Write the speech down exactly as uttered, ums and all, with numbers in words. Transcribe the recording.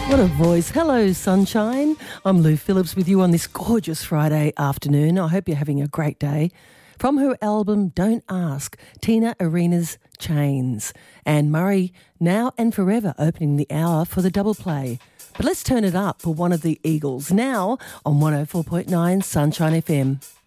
What a voice. Hello, sunshine. I'm Lou Phillips with you on this gorgeous Friday afternoon. I hope you're having a great day. From her album Don't Ask, Tina Arena's Chains. Anne Murray, Now and Forever, opening the hour for the double play. But let's turn it up for one of the Eagles now on one oh four point nine Sunshine F M.